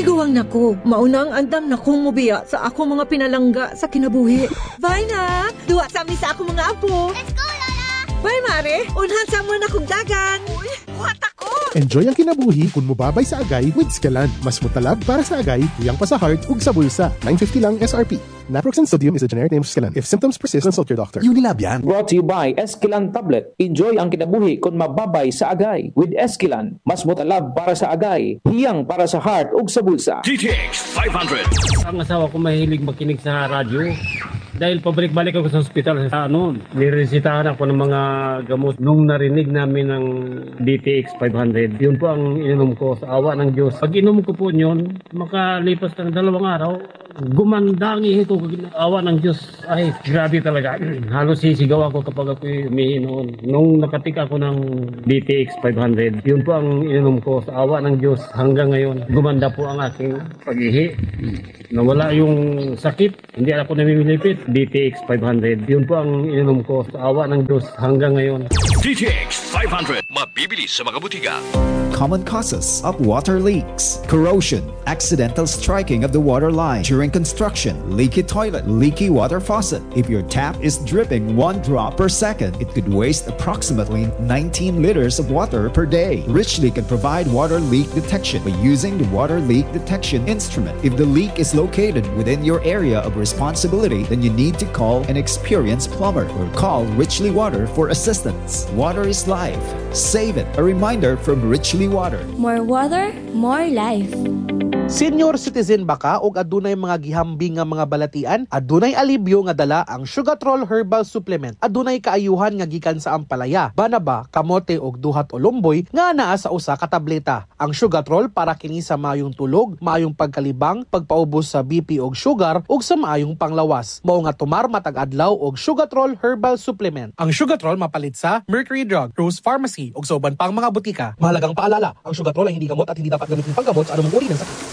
Tiguang nako, maunang andam na kong mubiya sa ako mga pinalangga sa kinabuhi. Bye na! Duwa sa amin sa ako mga apo. Let's go, Lola! Bye, Mare! Unhan sa mo na kong dagan. Uy, buhat ako! Enjoy ang kinabuhi kung mubabay sa agay with Scalan. Mas mutalab para sa agay, tuyang pa sa heart ug sa bulsa. 950 lang SRP. Naproxen sodium is a generic name of Scalan. If symptoms persist, consult your doctor. Unilab yan. Brought to you by Esquilan Tablet. Enjoy ang kinabuhi kung mababay sa agay. With Esquilan, mas mutalab para sa agay, hiyang para sa heart ug sa bulsa. DTX 500. Ang asawa ko mahilig makinig sa radyo. Dahil pabalik-balik ako sa ospital sa niresitahan ako ng mga gamot. Nung narinig namin ng DTX 500, yun po ang ininom ko sa awa ng Diyos. Pag inom ko po yun, makalipas ng 2 araw, gumanda ang ihito ko. Awa ng Diyos, ay grabe talaga. Halos sisigaw ako kapag ako umihi noon. Nung nakatik ako ng DTX 500, yun po ang ininom ko sa awa ng Diyos. Hanggang ngayon, gumanda po ang aking pag-ihi. Nawala yung sakit, hindi ako namimilipit. DTX 500, yun po ang ininom ko sa awa ng Diyos hanggang ngayon. DTX 500, mabibili sa mga butika. Common causes of water leaks: corrosion, accidental striking of the water line during construction, leaky toilet, leaky water faucet. If your tap is dripping 1 drop per second, it could waste approximately 19 liters of water per day. Richly can provide water leak detection by using the water leak detection instrument. If the leak is located within your area of responsibility, then you need to call an experienced plumber or call Richly Water for assistance. Water is life. Save it. A reminder from Richly Water. More water, more life. Senior citizen ba ka o adunay mga gihambing nga mga balatian? Adunay alibyo nga dala ang Sugatrol Herbal Supplement. Adunay kaayuhan nga gikan sa ampalaya, banaba, kamote og duhat o lumboy nga naa sa usa ka tableta. Ang Sugatrol para kini sa maayong tulog, maayong pagkalibang, pagpaubos sa BP og sugar ug sa maayong panglawas. Mao nga tumar matag adlaw og Sugatrol Herbal Supplement. Ang Sugatrol mapalit sa Mercury Drug, Rose Pharmacy ug sa uban pang mga butika. Mahalagang paalala, ang Sugatrol ay hindi gamot at hindi dapat gamitin panggamot sa anumang uri ng sakit.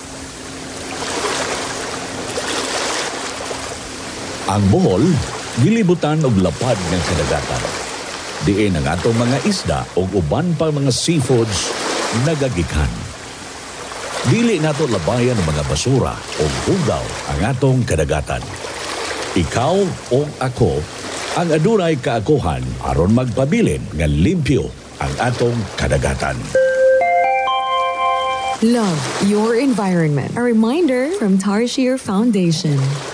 Ang Bohol, gilibutan og lapad ng kadagatan. Diin ang atong mga isda o uban pang mga seafoods nagagikan. Dili nato labayan ng mga basura o hugaw ang atong kadagatan. Ikaw o ako ang adunay kaakuhan aron magpabilin nga limpyo ang atong kadagatan. Love your environment. A reminder from Tarshir Foundation.